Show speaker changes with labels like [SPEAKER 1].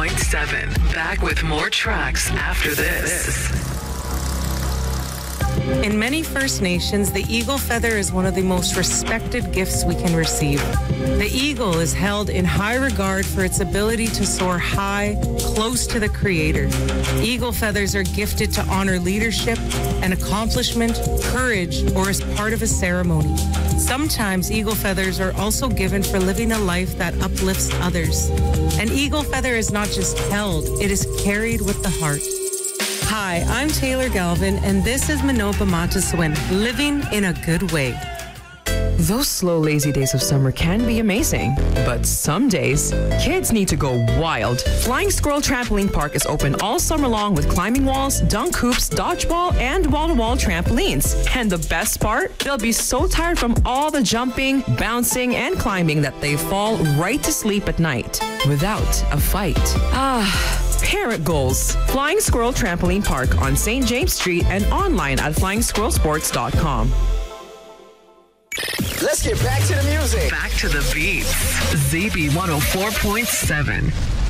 [SPEAKER 1] 104.7. Back with more tracks after this.
[SPEAKER 2] In many First Nations, the eagle feather is one of the most respected gifts we can receive. The eagle is held in high regard for its ability to soar high, close to the Creator. Eagle feathers are gifted to honor leadership, an accomplishment, courage, or as part of a ceremony. Sometimes eagle feathers are also given for living a life that uplifts others. An eagle feather is not just held, it is carried with the heart. Hi, I'm Taylor Galvin, and this is Manopa Mataswin, living in a good way.
[SPEAKER 3] Those slow, lazy days of summer can be amazing, but some days, kids need to go wild. Flying Squirrel Trampoline Park is open all summer long with climbing walls, dunk hoops, dodgeball, and wall-to-wall trampolines. And the best part? They'll be so tired from all the jumping, bouncing, and climbing that they fall right to sleep at night without a fight. Parent goals. Flying Squirrel Trampoline Park on St. James Street and online at flying-squirrelsports.com.
[SPEAKER 4] Let's get back to the music.
[SPEAKER 1] Back to the beats. ZB 104.7.